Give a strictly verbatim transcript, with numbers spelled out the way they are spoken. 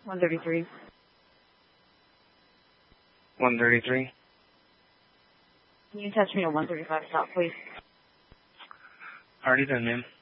one thirty-three. one thirty-three. Can you touch me at one thirty-five stop, please? Already done, ma'am.